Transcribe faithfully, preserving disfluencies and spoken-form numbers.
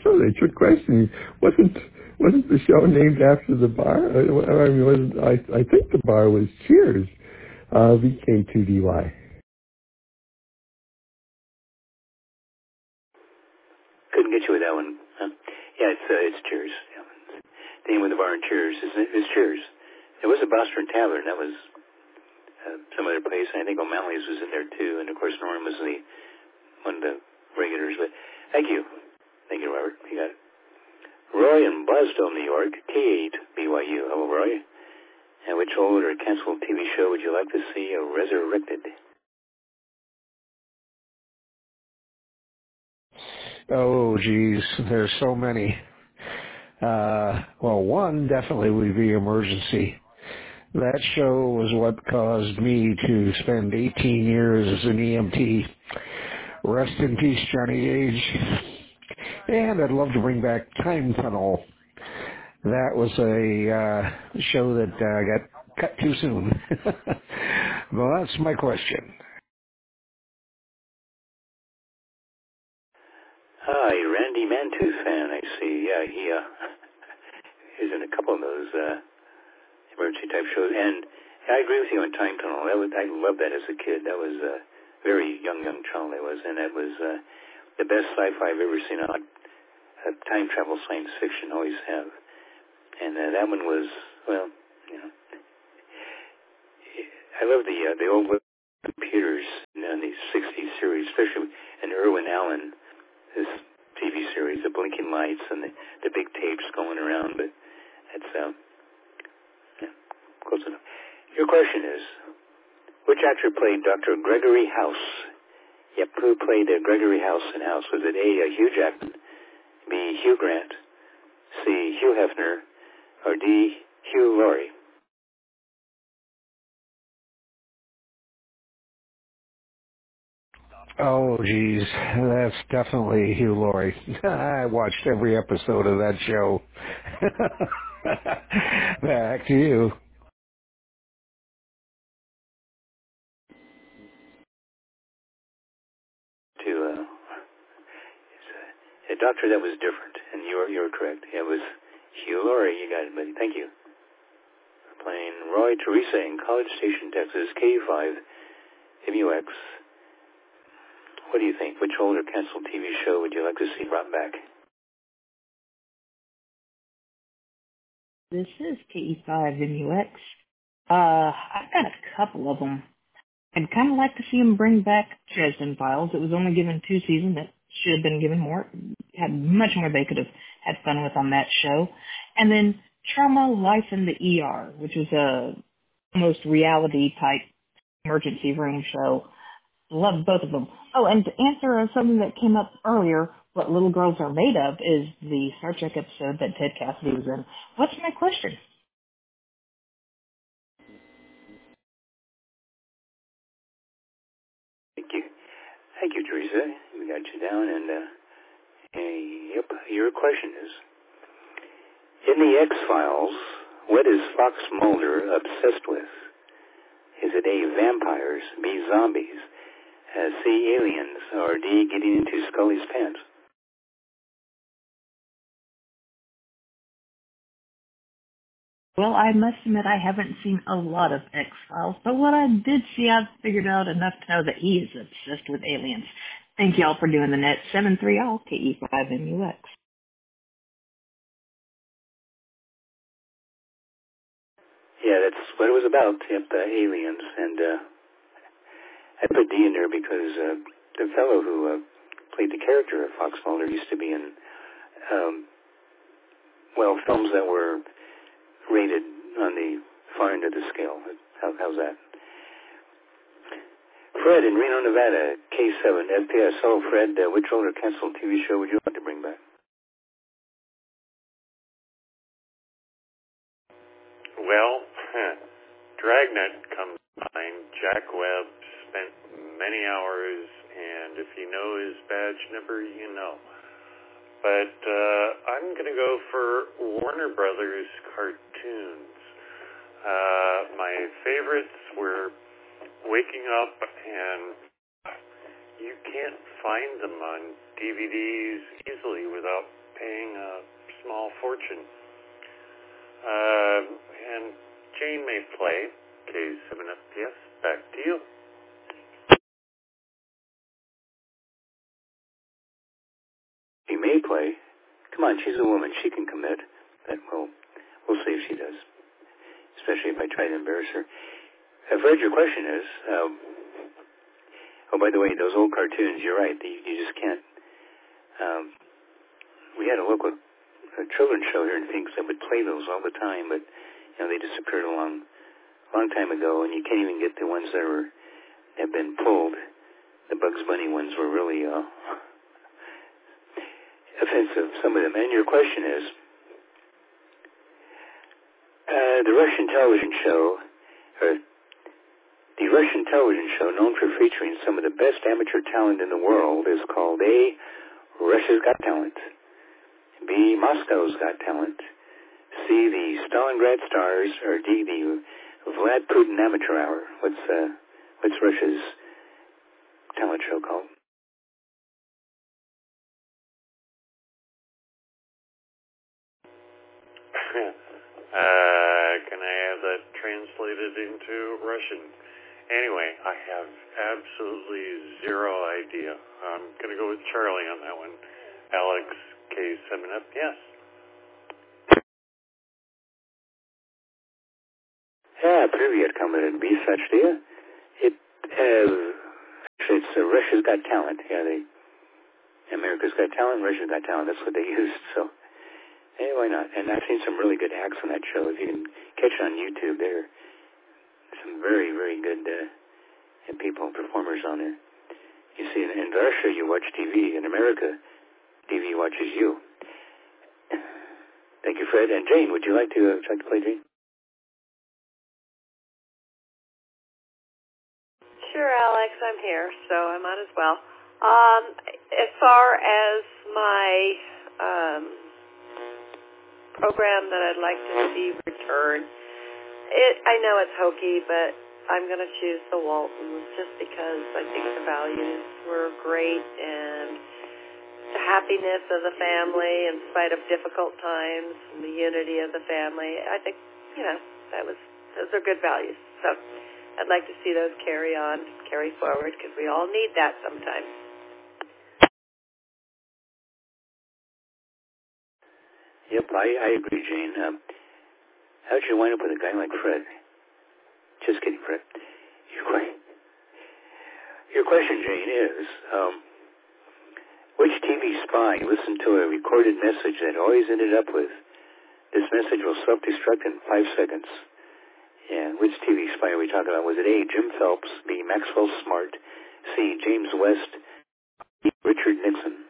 so they took question. Wasn't wasn't the show named after the bar? I mean, wasn't, I I think the bar was Cheers, uh, V K two D Y. Couldn't get you with that one, huh? Yeah, it's uh, it's Cheers. Yeah. The name of the bar in Cheers is, is Cheers. There was a Boston Tavern. That was uh, some other place. I think O'Malley's was in there too, and of course Norm was the one of the regulars. But thank you, thank you, Robert. You got it. Roy in Boston, New York, K eight B Y U. Hello, Roy. And which old or canceled T V show would you like to see resurrected? Oh, geez, there's so many. Uh, well, one definitely would be Emergency. That show was what caused me to spend eighteen years as an E M T. Rest in peace, Johnny Gage. And I'd love to bring back Time Tunnel. That was a uh, show that uh, got cut too soon. Well, that's my question. Hi, Randy Mantooth fan, I see. Yeah, he uh, is in a couple of those uh, emergency type shows. And I agree with you on Time Tunnel. That was, I loved that as a kid. That was a very young, young child I was. And that was uh, the best sci-fi I've ever seen on uh, time travel science fiction, always have. And uh, that one was, well, you know, I love the uh, the old computers in uh, the sixties series, especially in Irwin Allen, this T V series, the blinking lights and the, the big tapes going around. But that's uh, yeah, close enough. Your question is, which actor played Doctor Gregory House? Yep, who played uh, Gregory House in House? Was it A, uh, Hugh Jackman, B, Hugh Grant, C, Hugh Hefner, or D, Hugh Laurie? Oh, geez, that's definitely Hugh Laurie. I watched every episode of that show. Back to you. To uh, a doctor that was different, and you're you're correct. It was Hugh Laurie. You got it, buddy. Thank you. We're playing Roy Teresa in College Station, Texas, K five M U X. What do you think? Which old or canceled T V show would you like to see brought back? This is K E five M U X. Uh, I've got a couple of them. I'd kind of like to see them bring back Dresden Files. It was only given two seasons. It should have been given more. Had much more they could have had fun with on that show. And then Trauma Life in the E R, which was a almost reality type emergency room show. Loved both of them. Oh, and to answer something that came up earlier, What Little Girls Are Made Of is the Star Trek episode that Ted Cassidy was in. What's my question? Thank you. Thank you, Teresa. We got you down, and uh, hey, yep, your question is, in the X-Files, what is Fox Mulder obsessed with? Is it A, vampires, B, zombies, uh, C, aliens, or D, getting into Scully's pants? Well, I must admit I haven't seen a lot of X-Files, but what I did see, I've figured out enough to know that he is obsessed with aliens. Thank y'all for doing the net. seven three all K E five M U X. Yeah, that's what it was about, yep, the aliens. And uh, I put D in there because uh, the fellow who uh, played the character of Fox Mulder used to be in, um, well, films that were rated on the far end of the scale. How, how's that? Fred in Reno, Nevada, K seven F P S. So, Fred, uh, which older canceled T V show would you like to bring back? Well, Dragnet comes to mind. Jack Webb spent many hours, and if you know his badge number, you know. But uh, I'm going to go for Warner Brothers cartoons. Uh, my favorites were Waking Up, and you can't find them on D V Ds easily without paying a small fortune. Uh, and Jane may play. K seven F P S, back to you. She may play. Come on, she's a woman. She can commit. But we'll, we'll see if she does, especially if I try to embarrass her. Uh, Fred, your question is, um, oh, by the way, those old cartoons, you're right. You, you just can't. Um, we had a local a children's show here in Phoenix that would play those all the time, but you know they disappeared a long, long time ago, and you can't even get the ones that were have been pulled. The Bugs Bunny ones were really uh, offensive, some of them. And your question is, uh, the Russian television show, or the Russian television show known for featuring some of the best amateur talent in the world is called A, Russia's Got Talent, B, Moscow's Got Talent, C, the Stalingrad Stars, or D, the Vlad Putin Amateur Hour. What's, uh, what's Russia's talent show called? uh, can I have that translated into Russian? Anyway, I have absolutely zero idea. I'm going to go with Charlie on that one. Alex, K seven F, yes. Yeah, привет, камеры B, сочтя. It, uh, actually, it's uh, Russia's Got Talent. Yeah, they, America's Got Talent, Russia's Got Talent. That's what they used, so. Hey, why not? And I've seen some really good acts on that show. If you can catch it on YouTube, there are some very, very good uh, people, performers on there. You see, in, in Russia, you watch T V. In America, T V watches you. Thank you, Fred. And Jane, would you like to, uh, would you like to play, Jane? Sure, Alex. I'm here, so I'm on as well. Um, as far as my um, program that I'd like to see return, it, I know it's hokey, but I'm going to choose the Waltons just because I think the values were great and the happiness of the family in spite of difficult times and the unity of the family. I think, you know, that was those are good values. So I'd like to see those carry on, carry forward, because we all need that sometimes. Yep, I, I agree, Jane. Um, how'd you wind up with a guy like Fred? Just kidding, Fred. Your, que- your question, Jane, is, um, which T V spy listened to a recorded message that always ended up with, this message will self-destruct in five seconds? And which T V spy are we talking about? Was it A, Jim Phelps, B, Maxwell Smart, C, James West, D, Richard Nixon?